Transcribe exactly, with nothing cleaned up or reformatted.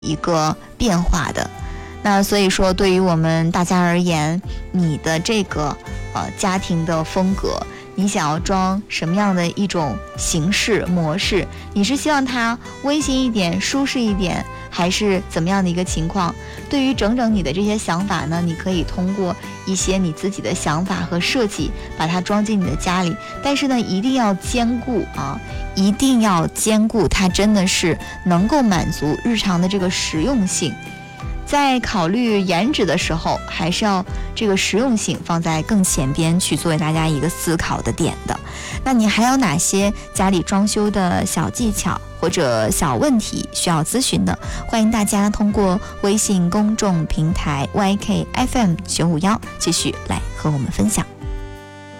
一个变化的。那所以说对于我们大家而言，你的这个呃家庭的风格，你想要装什么样的一种形式模式，你是希望它温馨一点舒适一点，还是怎么样的一个情况？对于整整你的这些想法呢，你可以通过一些你自己的想法和设计把它装进你的家里，但是呢一定要兼顾啊，一定要兼顾它真的是能够满足日常的这个实用性。在考虑颜值的时候，还是要这个实用性放在更前边去作为大家一个思考的点的。那你还有哪些家里装修的小技巧或者小问题需要咨询的？欢迎大家通过微信公众平台 Y K F M 九五一继续来和我们分享。